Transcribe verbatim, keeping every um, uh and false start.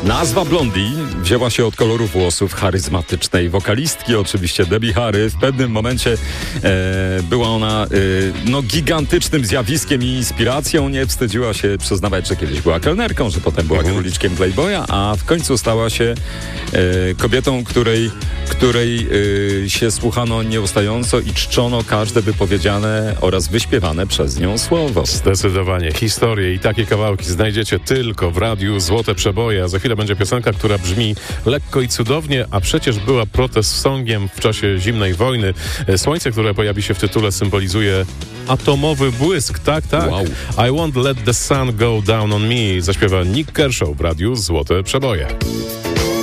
Nazwa Blondie wzięła się od koloru włosów charyzmatycznej wokalistki, oczywiście Debbie Harry. W pewnym momencie e, była ona e, no, gigantycznym zjawiskiem i inspiracją. Nie wstydziła się przyznawać, że kiedyś była kelnerką, że potem była króliczkiem Playboya, a w końcu stała się e, kobietą, której, której e, się słuchano nieustająco i czczono każde wypowiedziane oraz wyśpiewane przez nią słowo. Zdecydowanie. Historie i takie kawałki znajdziecie tylko w radiu Złote Przeboje. A za chwilę będzie piosenka, która brzmi lekko i cudownie, a przecież była protest songiem w czasie zimnej wojny. Słońce, które pojawi się w tytule, symbolizuje atomowy błysk. Tak, tak. Wow. I won't let the sun go down on me. Zaśpiewa Nick Kershaw w radiu Złote Przeboje.